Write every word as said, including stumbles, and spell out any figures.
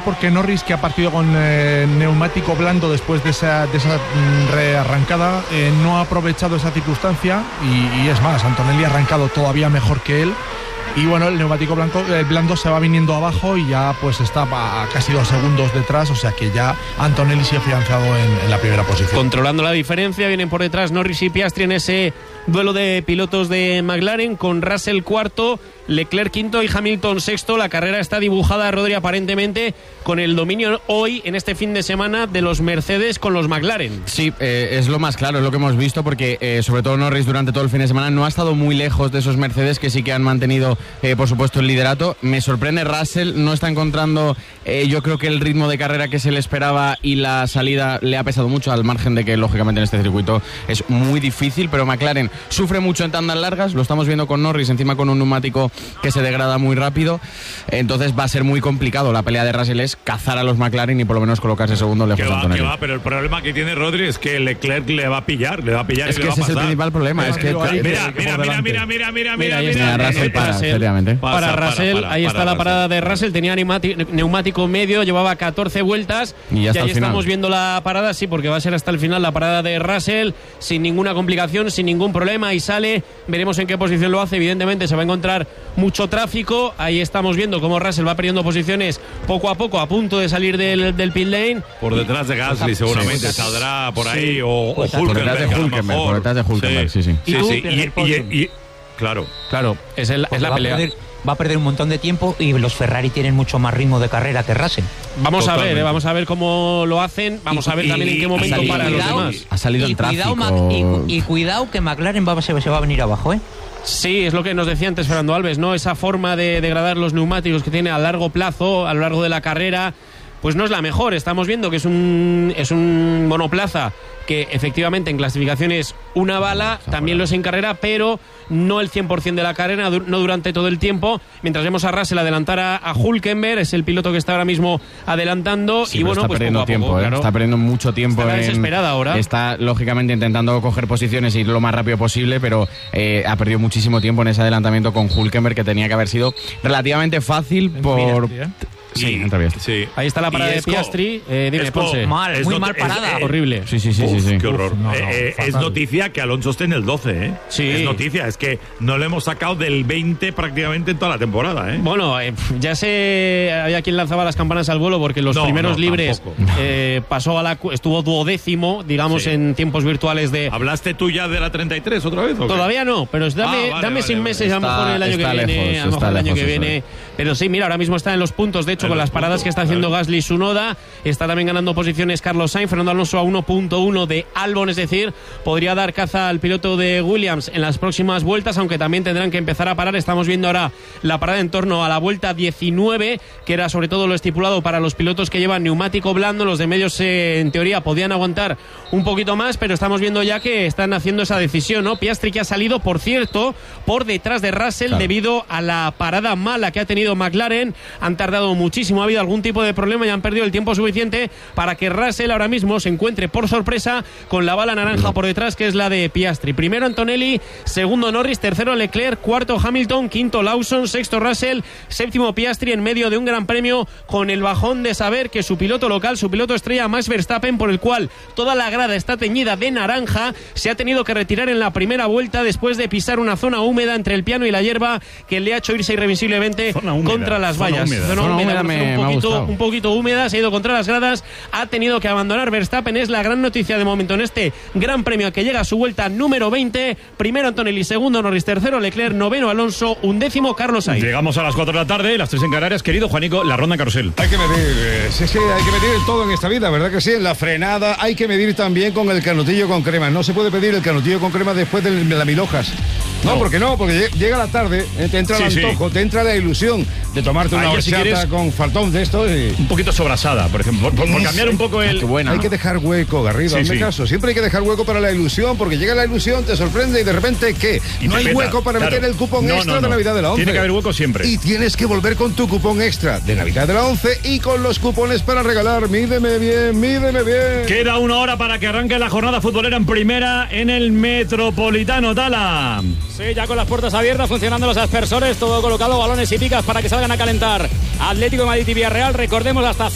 porque Norris, que ha partido con eh, neumático blando después de esa, de esa mm, rearrancada, eh, no ha aprovechado esa circunstancia y, y es más, Antonelli ha arrancado todavía mejor que él. Y bueno, el neumático blanco, el blando se va viniendo abajo y ya pues está a casi dos segundos detrás, o sea que ya Antonelli se ha afianzado en, en la primera posición. Controlando la diferencia, vienen por detrás Norris y Piastri en ese duelo de pilotos de McLaren, con Russell cuarto, Leclerc quinto y Hamilton sexto. La carrera está dibujada, Rodri, aparentemente con el dominio hoy, en este fin de semana, de los Mercedes con los McLaren. Sí, eh, es lo más claro, es lo que hemos visto, porque eh, sobre todo Norris durante todo el fin de semana no ha estado muy lejos de esos Mercedes, que sí que han mantenido eh, por supuesto el liderato. Me sorprende Russell, no está encontrando eh, yo creo que el ritmo de carrera que se le esperaba, y la salida le ha pesado mucho, al margen de que lógicamente en este circuito es muy difícil, pero McLaren sufre mucho en tandas largas, lo estamos viendo con Norris, encima con un neumático que se degrada muy rápido, entonces va a ser muy complicado. La pelea de Russell es cazar a los McLaren y por lo menos colocarse segundo lejos de Antonelli. Que va, pero el problema que tiene Rodri es que Leclerc le va a pillar, le va a pillar es y que le va ese a es el pasar. principal problema. Es que mira, mira, mira, mira, mira, mira, mira, mira, mira, mira, Russell para, seriamente. Para Pasa, para, Russell, para, ahí para, está para la Russell. parada de Russell, tenía neumático medio, llevaba catorce vueltas y, ya y está ahí al final. Estamos viendo la parada, sí, porque va a ser hasta el final la parada de Russell, sin ninguna complicación, sin ningún problema, y sale, veremos en qué posición lo hace. Evidentemente se va a encontrar mucho tráfico, ahí estamos viendo cómo Russell va perdiendo posiciones poco a poco, a punto de salir del, del pit lane. Por detrás de Gasly seguramente, sí, saldrá por ahí, sí, o, o Hulkenberg, por detrás de Hulkenberg, por detrás de Hulkenberg, sí, sí. sí, ¿Y, sí, y, y, y, y, claro, claro, es, el, es la va pelea. A perder, va a perder un montón de tiempo y los Ferrari tienen mucho más ritmo de carrera que Russell. Vamos Totalmente. a ver, eh, vamos a ver cómo lo hacen, vamos Y- a ver y- también en qué momento y paran los cuidado, demás. Ha salido y el cuidado, tráfico. Mac- y, y cuidado que McLaren va, se, se va a venir abajo, ¿eh? Sí, es lo que nos decía antes Fernando Alves, ¿no? Esa forma de degradar los neumáticos que tiene a largo plazo, a lo largo de la carrera, pues no es la mejor. Estamos viendo que es un, es un monoplaza que efectivamente en clasificación es una bala, también lo es en carrera, pero no el cien por ciento de la carrera, no durante todo el tiempo. Mientras vemos a Russell adelantar a, a Hulkenberg, es el piloto que está ahora mismo adelantando, Sí, y pero bueno, está pues perdiendo poco a tiempo, poco, ¿eh? claro. Está perdiendo mucho tiempo. Está en- desesperada ahora. Está lógicamente intentando coger posiciones y ir lo más rápido posible, pero eh, ha perdido muchísimo tiempo en ese adelantamiento con Hulkenberg, que tenía que haber sido relativamente fácil por... Piastri, ¿eh? Sí, Y- entra Piastri. sí. Ahí está la parada Y de es co- Piastri, eh, dime, es co- Ponce. Mal, Es muy not- mal es- parada. eh, Horrible. Sí, sí, sí, sí, Uf, sí. qué horror. Uf, no, no, Eh, eh, es fatal. noticia que Alonso esté en el doce, ¿eh? Sí. Es noticia, es que no lo hemos sacado del veinte prácticamente en toda la temporada, ¿eh? Bueno, eh, ya se había quien lanzaba las campanas al vuelo, porque los No, primeros no, libres tampoco. eh, pasó a la cu- estuvo duodécimo, digamos, Sí. en tiempos virtuales de. ¿Hablaste tú ya de la treinta y tres otra vez? ¿o qué? Todavía no, pero dame, Ah, vale, dame vale, seis vale. meses, a lo Está- mejor el año que está viene, lejos, a lo mejor está el año lejos, que eso viene. es. Pero sí, mira, ahora mismo está en los puntos, de hecho, En con los las paradas puntos, que está haciendo vale. Gasly Tsunoda, está también ganando posiciones Carlos Sainz, Fernando Alonso a uno punto uno de Albon, es decir, podría dar caza al piloto de Williams en las próximas vueltas, aunque también tendrán que empezar a parar. Estamos viendo ahora la parada en torno a la vuelta diecinueve, que era sobre todo lo estipulado para los pilotos que llevan neumático blando. Los de medios, eh, en teoría, podían aguantar un poquito más, pero estamos viendo ya que están haciendo esa decisión, ¿no? Piastri, que ha salido, por cierto, por detrás de Russell, Claro. debido a la parada mala que ha tenido McLaren. Han tardado muchísimo, ha habido algún tipo de problema y han perdido el tiempo suficiente para que Russell ahora mismo se encuentre por sorpresa con la bala naranja por detrás, que es la de Piastri. Primero Antonelli, segundo Norris, tercero Leclerc, cuarto Hamilton, quinto Lawson, sexto Russell, séptimo Piastri, en medio de un gran premio con el bajón de saber que su piloto local, su piloto estrella Max Verstappen, por el cual toda la grada está teñida de naranja, se ha tenido que retirar en la primera vuelta después de pisar una zona húmeda entre el piano y la hierba que le ha hecho irse irremisiblemente Zona húmeda, contra las zona vallas. húmeda. Zona Zona húmeda, húmeda una me- zona me ha un poquito, gustado. un poquito húmeda, se ha ido contra las gradas, ha tenido que abandonar Verstappen. Es la gran noticia de momento en este gran premio, que llega a su vuelta número veinte. Primero Antonelli, segundo Norris, tercero Leclerc, noveno Alonso, undécimo Carlos Sainz. Llegamos a las cuatro de la tarde, las tres en Canarias. Querido Juanico, la ronda en carrusel. Hay que medir, eh, sí, sí, hay que medir todo en esta vida, ¿verdad que sí? En la frenada hay que medir también con el canutillo con crema. No se puede pedir el canutillo con crema después de la mil hojas. No, No. porque no, porque lle- llega la tarde, eh, te entra Sí, el sí. antojo, te entra la ilusión de tomarte una Ayer, si horchata quieres- con faltón de esto. Y... Un poquito sobrasada, por ejemplo, por, por- por cambiar un poco el... Qué buena. Hay que dejar hueco, Garrido, Sí, hazme sí. caso. Siempre hay que dejar hueco para la ilusión, porque llega la ilusión, te sorprende y de repente, ¿qué? Y no te hay peta, hueco para claro. meter el cupón No, extra no, no. de Navidad de la once. Tiene que haber hueco siempre. Y tienes que volver con tu cupón extra de Navidad de la once y con los cupones para regalar. Mídeme bien, mídeme bien. Queda una hora para que arranque la jornada futbolera en primera en el Metropolitano. Tala. Sí, ya con las puertas abiertas, funcionando los aspersores, todo colocado, balones y picas para que salgan a calentar. Atlético de Madrid y Villarreal, recordemos hasta